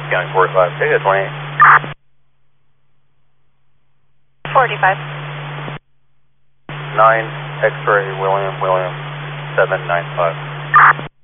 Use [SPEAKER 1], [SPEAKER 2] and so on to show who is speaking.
[SPEAKER 1] County 45, take a 28.
[SPEAKER 2] 45.
[SPEAKER 1] 9, X-ray, William, 795.